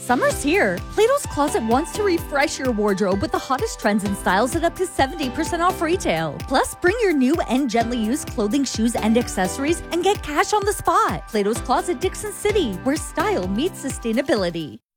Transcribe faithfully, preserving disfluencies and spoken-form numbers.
Summer's here. Plato's Closet wants to refresh your wardrobe with the hottest trends and styles at up to seventy percent off retail. Plus, bring your new and gently used clothing, shoes, and accessories and get cash on the spot. Plato's Closet, Dixon City, where style meets sustainability.